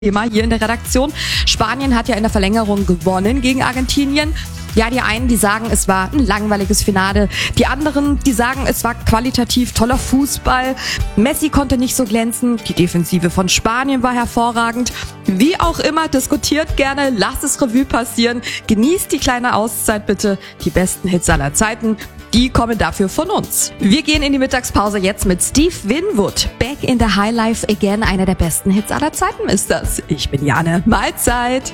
Thema hier in der Redaktion. Spanien hat ja in der Verlängerung gewonnen gegen Argentinien. Ja, die einen, die sagen, es war ein langweiliges Finale. Die anderen, die sagen, es war qualitativ toller Fußball. Messi konnte nicht so glänzen. Die Defensive von Spanien war hervorragend. Wie auch immer, diskutiert gerne, lasst es Revue passieren. Genießt die kleine Auszeit bitte. Die besten Hits aller Zeiten, die kommen dafür von uns. Wir gehen in die Mittagspause jetzt mit Steve Winwood. Back in the High Life again. Einer der besten Hits aller Zeiten ist das. Ich bin Jane. Mahlzeit.